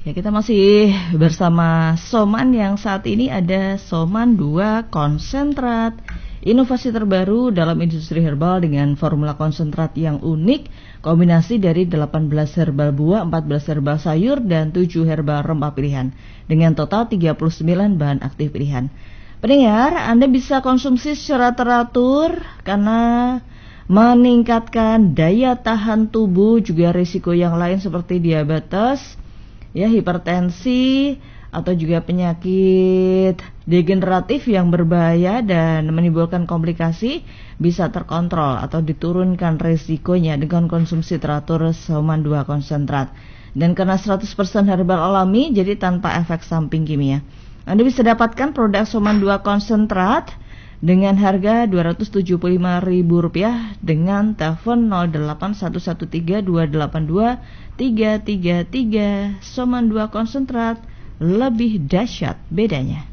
Ya, kita masih bersama Soman yang saat ini ada Soman 2 konsentrat. Inovasi terbaru dalam industri herbal dengan formula konsentrat yang unik, kombinasi dari 18 herbal buah, 14 herbal sayur, dan 7 herbal rempah pilihan, dengan total 39 bahan aktif pilihan. Pendengar, Anda bisa konsumsi secara teratur karena meningkatkan daya tahan tubuh, juga risiko yang lain seperti diabetes, ya, hipertensi, atau juga penyakit degeneratif yang berbahaya dan menimbulkan komplikasi bisa terkontrol atau diturunkan resikonya dengan konsumsi teratur Soman 2 konsentrat. Dan karena 100% herbal alami, jadi tanpa efek samping kimia. Anda bisa dapatkan produk Soman 2 konsentrat dengan harga Rp275.000 dengan telepon 08113282 333. Soman 2 konsentrat, lebih dahsyat bedanya.